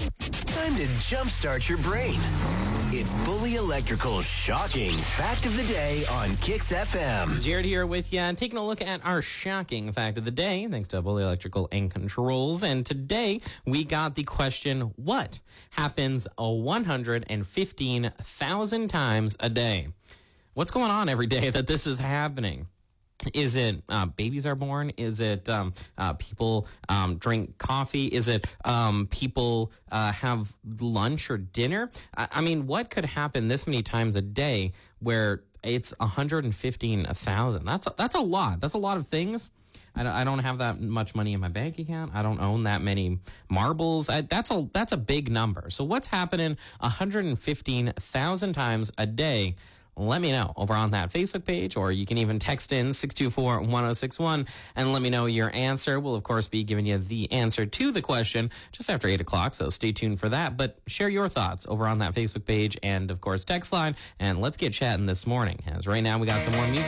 Time to jumpstart your brain. It's Bully Electrical's shocking fact of the day on Kicks FM. Jared here with you, taking a look at our shocking fact of the day, thanks to Bully Electrical and Controls. And today, we got the question, what happens 115,000 times a day? What's going on every day that this is happening? Is it babies are born? Is it people drink coffee? Is it people have lunch or dinner? I mean, what could happen this many times a day where it's 115,000? That's a lot. That's a lot of things. I don't have that much money in my bank account. I don't own that many marbles. That's a big number. So what's happening 115,000 times a day? Let me know over on that Facebook page, or you can even text in 624-1061 and let me know your answer. We'll, of course, be giving you the answer to the question just after 8 o'clock, so stay tuned for that. But share your thoughts over on that Facebook page and, of course, text line, and let's get chatting this morning, as right now we got some more music.